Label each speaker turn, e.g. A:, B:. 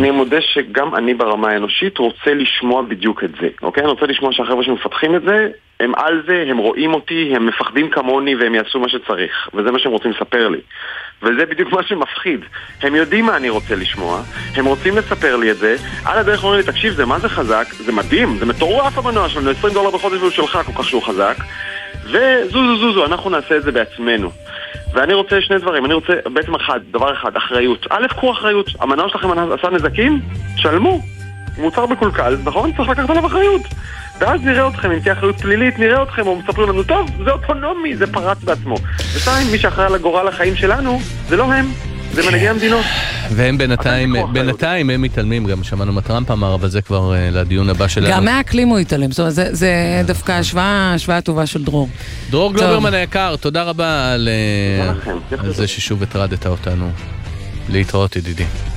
A: אני מודה שגם אני ברמה האנושית רוצה לשמוע בדיוק את זה, אוקיי? אני רוצה לשמוע שהחבר'ה שמפתחים את זה, הם על זה, הם רואים אותי, הם מפחדים כמוני והם יעשו מה שצריך, וזה מה שהם רוצים לספר לי. וזה בדיוק מה שמפחיד. הם יודעים מה אני רוצה לשמוע, הם רוצים לספר לי את זה, על הדרך אומרים לי, תקשיב, זה מה זה חזק, זה מדהים, זה מטורף המנוע שלנו, $20 בחודש והוא שלך כל כך שהוא חזק, וזו, אנחנו נעשה את זה בעצמנו. ואני רוצה שני דברים, אני רוצה בעצם דבר אחד, אחריות. א', קחו אחריות, המנוע שלכם עשה נזקים, שלמו, מוצר בקולקל, נכון? צריך לקחת עליו אחריות. ואז נראה אתכם, אם תהיה אחריות פלילית, נראה אתכם, או מספרים לנו, טוב, זה אוטונומי, זה פרץ בעצמו. ושתיים, מי שאחראי על הגורל החיים שלנו, זה לא הם, זה מנהיגי המדינות.
B: והם בינתיים הם מתעלמים, גם שמענו מה טראמפ אמר, אבל זה כבר לדיון הבא שלנו.
C: גם מהאקלים הוא התעלם, זאת אומרת, זה דווקא השוואה טובה של דרור.
B: דרור גלוברמן היקר, תודה רבה על זה ששוב הטרדת אותנו. להתראות ידידי.